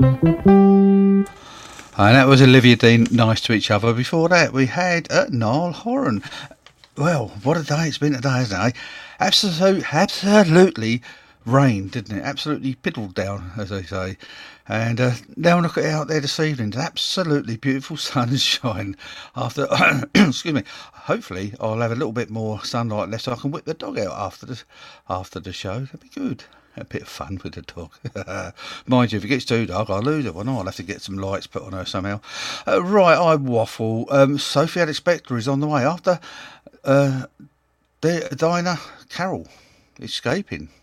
And that was Olivia Dean, Nice to Each Other. Before that, we had Niall Horan. Well, what a day it's been today, hasn't it? Absolutely rained, didn't it? Absolutely piddled down, as they say. And now look at it out there this evening. It's absolutely beautiful sunshine. After, excuse me. Hopefully, I'll have a little bit more sunlight left, so I can whip the dog out after the show. That'd be good. A bit of fun with the dog. Mind you, if it gets too dark, I'll lose it. Well, no, I'll have to get some lights put on her somehow. Right, I waffle. Sophie Alex Spector is on the way after Dinah Carroll escaping.